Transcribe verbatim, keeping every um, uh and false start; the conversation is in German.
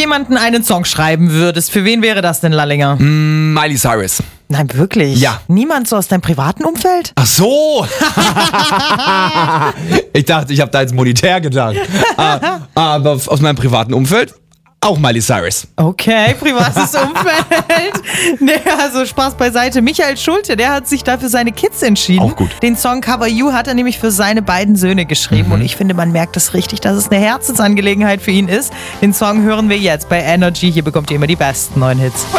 jemanden einen Song schreiben würdest, für wen wäre das denn, Lallinger? Mm, Miley Cyrus. Nein, wirklich? Ja. Niemand so aus deinem privaten Umfeld? Ach so. Ich dachte, ich habe da jetzt monetär gedacht. uh, aber aus meinem privaten Umfeld auch Miley Cyrus. Okay, privates Umfeld. Nee, also Spaß beiseite. Michael Schulte, der hat sich da für seine Kids entschieden. Auch gut. Den Song Cover You hat er nämlich für seine beiden Söhne geschrieben. Mhm. Und ich finde, man merkt es richtig, dass es eine Herzensangelegenheit für ihn ist. Den Song hören wir jetzt bei Energy. Hier bekommt ihr immer die besten neuen Hits.